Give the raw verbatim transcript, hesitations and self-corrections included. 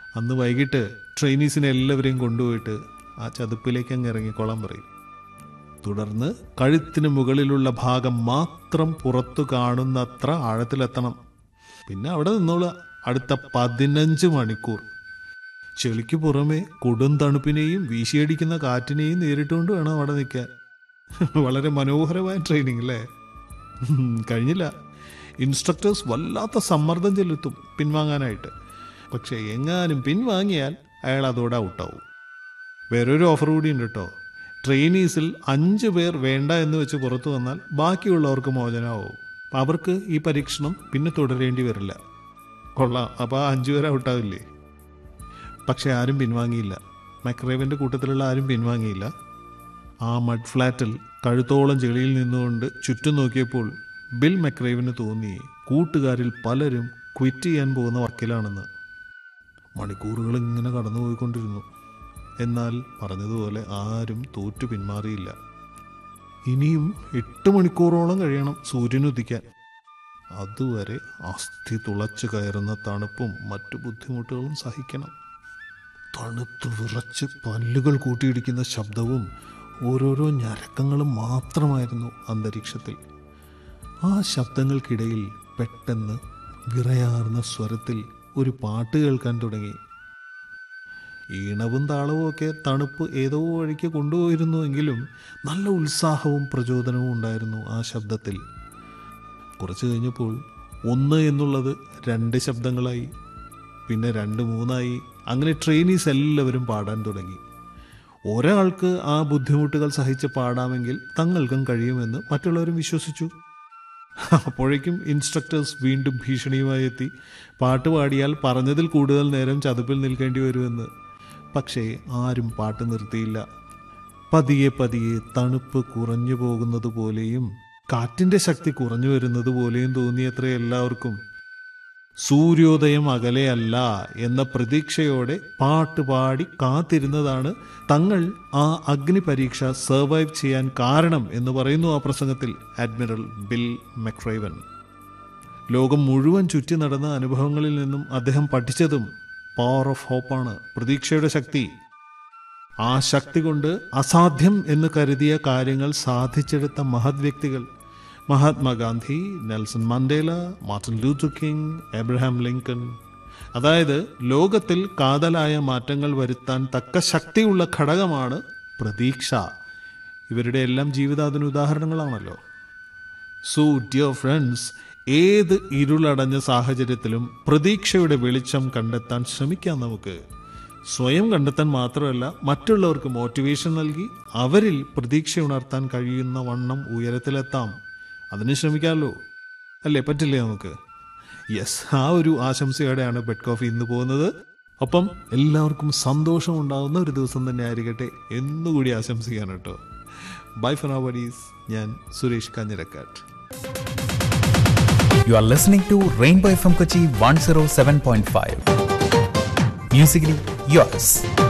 അന്ന് വൈകിട്ട് ട്രെയിനീസിനെ എല്ലാവരെയും കൊണ്ടുപോയിട്ട് ആ ചതുപ്പിലേക്ക് അങ്ങ് ഇറങ്ങിക്കോളാൻ പറയും. തുടർന്ന് കഴുത്തിന് മുകളിലുള്ള ഭാഗം മാത്രം പുറത്തു കാണുന്നത്ര ആഴത്തിലെത്തണം. പിന്നെ അവിടെ നിന്നോളൂ അടുത്ത പതിനഞ്ച് മണിക്കൂർ. ചെളിക്ക് പുറമെ കൊടും തണുപ്പിനെയും വീശിയടിക്കുന്ന കാറ്റിനെയും നേരിട്ടുകൊണ്ട് വേണം അവിടെ നിൽക്കാൻ. വളരെ മനോഹരമായ ട്രെയിനിങ് അല്ലേ? കഴിഞ്ഞില്ല. ഇൻസ്ട്രക്ടേഴ്സ് വല്ലാത്ത സമ്മർദ്ദം ചെലുത്തും പിൻവാങ്ങാനായിട്ട്. പക്ഷേ എങ്ങാനും പിൻവാങ്ങിയാൽ അയാൾ അതോടെ ഔട്ടാവും. വേറൊരു ഓഫർ കൂടി ഉണ്ട് കേട്ടോ. ട്രെയിനീസിൽ അഞ്ച് പേർ വേണ്ട എന്ന് വെച്ച് പുറത്തു വന്നാൽ ബാക്കിയുള്ളവർക്ക് മോചനമാവും. അവർക്ക് ഈ പരീക്ഷണം പിന്നെ തുടരേണ്ടി വരില്ല. കൊള്ളാം. അപ്പോൾ ആ അഞ്ചു പേർ ഔട്ടാവില്ലേ? പക്ഷെ ആരും പിൻവാങ്ങിയില്ല. മക്രേവൻ്റെ കൂട്ടത്തിലുള്ള ആരും പിൻവാങ്ങിയില്ല. ആ മഡ് ഫ്ലാറ്റിൽ കഴുത്തോളം ചെളിയിൽ നിന്നുകൊണ്ട് ചുറ്റും നോക്കിയപ്പോൾ ബിൽ മക്രേവിന് തോന്നി കൂട്ടുകാരിൽ പലരും ക്വിറ്റ് ചെയ്യാൻ പോകുന്ന വക്കിലാണെന്ന്. മണിക്കൂറുകൾ ഇങ്ങനെ കടന്നുപോയിക്കൊണ്ടിരുന്നു. എന്നാൽ പറഞ്ഞതുപോലെ ആരും തോറ്റു പിന്മാറിയില്ല. ഇനിയും എട്ട് മണിക്കൂറോളം കഴിയണം സൂര്യൻ ഉദിക്കാൻ. അതുവരെ അസ്ഥി തുളച്ച് കയറുന്ന തണുപ്പും മറ്റു ബുദ്ധിമുട്ടുകളും സഹിക്കണം. തണുത്ത് വിറച്ച് പല്ലുകൾ കൂട്ടിയിടിക്കുന്ന ശബ്ദവും ഓരോരോ ഞരക്കങ്ങളും മാത്രമായിരുന്നു അന്തരീക്ഷത്തിൽ. ആ ശബ്ദങ്ങൾക്കിടയിൽ പെട്ടെന്ന് വിറയാർന്ന സ്വരത്തിൽ ഒരു പാട്ട് കേൾക്കാൻ തുടങ്ങി. ഈണവും താളവും ഒക്കെ തണുപ്പ് ഏതോ വഴിക്ക് കൊണ്ടുപോയിരുന്നുവെങ്കിലും നല്ല ഉത്സാഹവും പ്രചോദനവും ഉണ്ടായിരുന്നു ആ ശബ്ദത്തിൽ. കുറച്ച് കഴിഞ്ഞപ്പോൾ ഒന്ന് എന്നുള്ളത് രണ്ട് ശബ്ദങ്ങളായി, പിന്നെ രണ്ട് മൂന്നായി. അങ്ങനെ ട്രെയിനീസ് എല്ലാവരും പാടാൻ തുടങ്ങി. ഒരാൾക്ക് ആ ബുദ്ധിമുട്ടുകൾ സഹിച്ച് പാടാമെങ്കിൽ തങ്ങൾക്കും കഴിയുമെന്ന് മറ്റുള്ളവരും വിശ്വസിച്ചു. അപ്പോഴേക്കും ഇൻസ്ട്രക്ടേഴ്സ് വീണ്ടും ഭീഷണിയുമായി എത്തി. പാട്ട് പാടിയാൽ പറഞ്ഞതിൽ കൂടുതൽ നേരം ചതുപ്പിൽ നിൽക്കേണ്ടി വരുമെന്ന്. പക്ഷേ ആരും പാട്ട് നിർത്തിയില്ല. പതിയെ പതിയെ തണുപ്പ് കുറഞ്ഞു പോകുന്നത് പോലെയും കാറ്റിൻ്റെ ശക്തി കുറഞ്ഞു വരുന്നത് പോലെയും തോന്നിയത്ര എല്ലാവർക്കും. സൂര്യോദയം അകലെയല്ല എന്ന പ്രതീക്ഷയോടെ പാട്ട് പാടി കാത്തിരുന്നതാണ് തങ്ങൾ ആ അഗ്നി പരീക്ഷ സർവൈവ് ചെയ്യാൻ കാരണം എന്ന് പറയുന്നു ആ പ്രസംഗത്തിൽ അഡ്മിറൽ ബിൽ മക്രേവൻ. ലോകം മുഴുവൻ ചുറ്റി നടന്ന അനുഭവങ്ങളിൽ നിന്നും അദ്ദേഹം പഠിച്ചതും പവർ ഓഫ് ഹോപ്പാണ്, പ്രതീക്ഷയുടെ ശക്തി. ആ ശക്തി കൊണ്ട് അസാധ്യം എന്ന് കരുതിയ കാര്യങ്ങൾ സാധിച്ചെടുത്ത മഹത് വ്യക്തികൾ Mahatma Gandhi, Nelson Mandela, Martin Luther king, Abraham Lincoln. അതായത് ലോകത്തിൽ കാതലായ മാറ്റങ്ങൾ വരുത്താൻ തക്ക ശക്തിയുള്ള ഘടകമാണ് പ്രതീക്ഷ. ഇവരുടെ എല്ലാം ജീവിതാതിന് ഉദാഹരണങ്ങളാണല്ലോ. സോ ഡിയർ ഫ്രണ്ട്സ്, ഏത് ഇരുളടഞ്ഞ സാഹചര്യത്തിലും പ്രതീക്ഷയുടെ വെളിച്ചം കണ്ടെത്താൻ ശ്രമിക്കാം. നമുക്ക് സ്വയം കണ്ടെത്താൻ മാത്രമല്ല മറ്റുള്ളവർക്ക് മോട്ടിവേഷൻ നൽകി അവരിൽ പ്രതീക്ഷ ഉണർത്താൻ കഴിയുന്ന വണ്ണം ഉയരത്തിലെത്താം. അതിന് ശ്രമിക്കാമല്ലോ, അല്ലേ? പറ്റില്ലേ നമുക്ക്? യെസ്, ആ ഒരു ആശംസയോടെയാണ് ബെഡ് കോഫി ഇന്ന് പോകുന്നത്. ഒപ്പം എല്ലാവർക്കും സന്തോഷം ഉണ്ടാകുന്ന ഒരു ദിവസം തന്നെ ആയിരിക്കട്ടെ എന്നുകൂടി ആശംസിക്കാൻ കേട്ടോ. By for now buddies. ഞാൻ Suresh Kanjirakkattu. You are listening to Rainbow F M Kochi one oh seven point five. Musically yours.